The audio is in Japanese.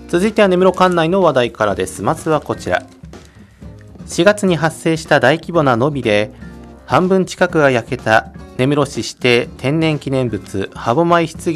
続いては根室管内の話題からです。まずはこちら。4月に発生した大規模な野火で半分近くが焼けた根室市指定天然記念物歯舞湿原